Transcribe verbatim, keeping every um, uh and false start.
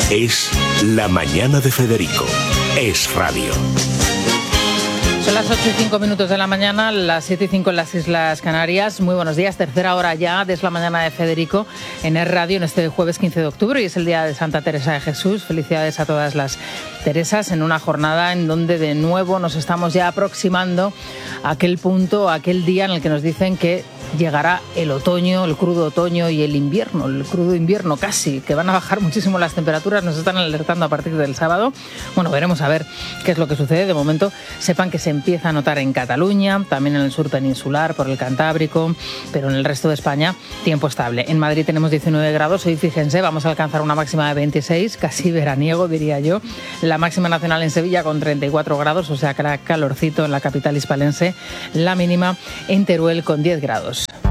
Es La Mañana de Federico. Es radio. Son las ocho y cinco minutos de la mañana, las siete y cinco en las Islas Canarias. Muy buenos días, tercera hora ya de Es la Mañana de Federico en Es Radio en este jueves quince de octubre y es el día de Santa Teresa de Jesús. Felicidades a todas las Teresas en una jornada en donde de nuevo nos estamos ya aproximando a aquel punto, a aquel día en el que nos dicen que llegará el otoño, el crudo otoño y el invierno, el crudo invierno casi, que van a bajar muchísimo las temperaturas, nos están alertando a partir del sábado. Bueno, veremos a ver qué es lo que sucede. De momento, sepan que se empieza a notar en Cataluña, también en el sur peninsular, por el Cantábrico, pero en el resto de España, tiempo estable. En Madrid tenemos diecinueve grados, hoy fíjense, vamos a alcanzar una máxima de veintiséis, casi veraniego, diría yo. La máxima nacional en Sevilla con treinta y cuatro grados, o sea, calorcito en la capital hispalense. La mínima en Teruel con diez grados.